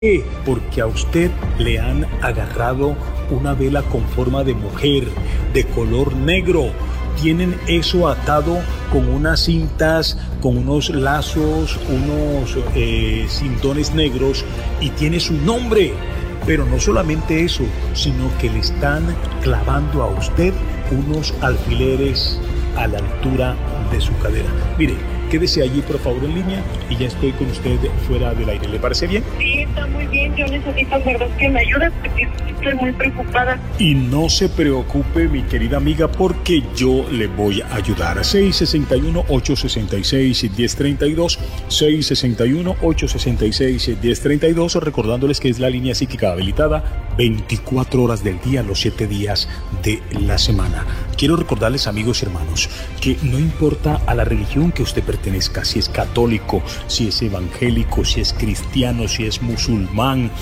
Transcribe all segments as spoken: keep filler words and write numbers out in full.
qué? Porque a usted le han agarrado una vela con forma de mujer, de color negro. Tienen eso atado con unas cintas, con unos lazos, unos eh, cintones negros y tiene su nombre. Pero no solamente eso, sino que le están clavando a usted unos alfileres a la altura de su cadera. Mire, quédese allí por favor en línea y ya estoy con usted fuera del aire. ¿Le parece bien? Sí, está muy bien. Yo necesito, verdad, que me ayudes porque estoy muy preocupada. Y no se preocupe, mi querida amiga, porque yo le voy a ayudar. seis seis uno, ocho seis seis, uno cero tres dos, seis seis uno, ocho seis seis, uno cero tres dos, recordándoles que es la línea psíquica habilitada veinticuatro horas del día, los siete días de la semana. Quiero recordarles, amigos y hermanos, que no importa a la religión que usted pertenezca, si es católico, si es evangélico, si es cristiano, si es musulmán,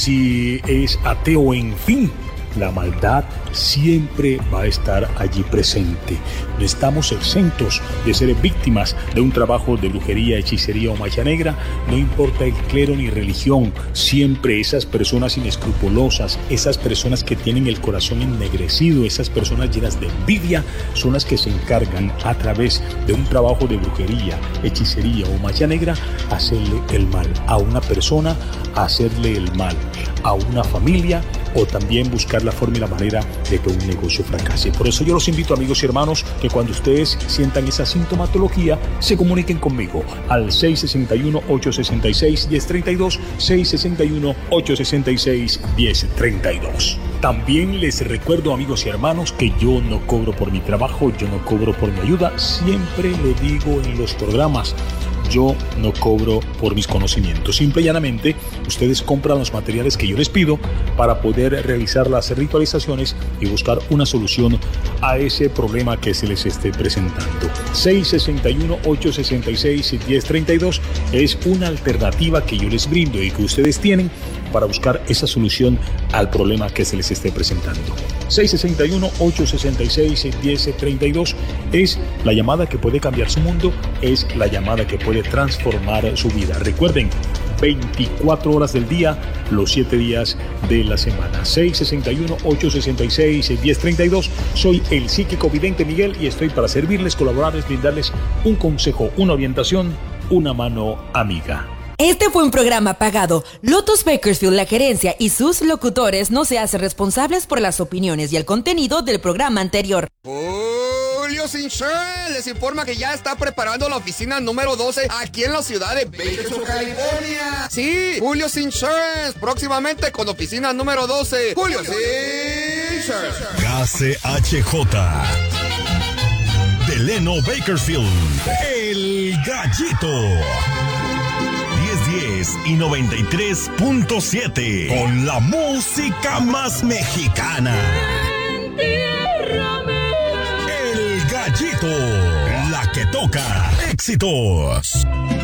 si es ateo, en fin, la maldad siempre va a estar allí presente. No estamos exentos de ser víctimas de un trabajo de brujería, hechicería o magia negra. No importa el clero ni religión, siempre esas personas inescrupulosas, esas personas que tienen el corazón ennegrecido, esas personas llenas de envidia, son las que se encargan a través de un trabajo de brujería, hechicería o magia negra, hacerle el mal a una persona, hacerle el mal a una familia, o también buscar la forma y la manera de que un negocio fracase. Por eso yo los invito, amigos y hermanos, que cuando ustedes sientan esa sintomatología, se comuniquen conmigo al seis seis uno, ocho seis seis, uno cero tres dos, seis seis uno, ocho seis seis, uno cero tres dos. También les recuerdo, amigos y hermanos, que yo no cobro por mi trabajo, yo no cobro por mi ayuda. Siempre lo digo en los programas. Yo no cobro por mis conocimientos. Simple y llanamente, ustedes compran los materiales que yo les pido para poder realizar las ritualizaciones y buscar una solución a ese problema que se les esté presentando. seis seis uno, ocho seis seis, uno cero tres dos es una alternativa que yo les brindo y que ustedes tienen para buscar esa solución al problema que se les esté presentando. seis seis uno, ocho seis seis, uno cero tres dos es la llamada que puede cambiar su mundo, es la llamada que puede transformar su vida. Recuerden, veinticuatro horas del día, los siete días de la semana. seis seis uno, ocho seis seis, uno cero tres dos. Soy el psíquico vidente Miguel y estoy para servirles, colaborarles, brindarles un consejo, una orientación, una mano amiga. Este fue un programa pagado. Lotus Bakersfield, la gerencia y sus locutores no se hacen responsables por las opiniones y el contenido del programa anterior. Julio Insurance les informa que ya está preparando la oficina número doce aquí en la ciudad de Bakersfield, California. Sí, Julio Insurance, próximamente con oficina número doce. Julio Insurance. K C H J Delano Bakersfield, El Gallito. diez y noventa y tres punto siete con la música más mexicana. El Gallito, la que toca éxitos.